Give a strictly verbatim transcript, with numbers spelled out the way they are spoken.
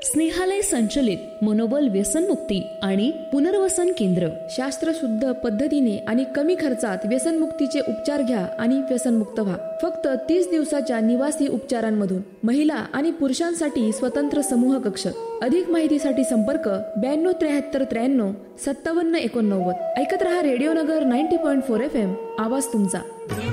स्नेहालय संचलित मनोबल व्यसनमुक्ती आणि पुनर्वसन केंद्र. शास्त्रशुद्ध पद्धतीने आणि कमी खर्चात व्यसनमुक्तीचे उपचार घ्या आणि व्यसनमुक्त व्हा. फक्त तीस दिवसाच्या निवासी उपचारांमधून. महिला आणि पुरुषांसाठी स्वतंत्र समूह कक्ष. अधिक माहितीसाठी संपर्क ब्याण्णव त्र्याहत्तर त्र्याण्णव सत्तावन्न एकोणनव्वद. ऐकत रहा रेडिओ नगर नव्वद पॉईंट चार एफ एम. आवाज तुमचा.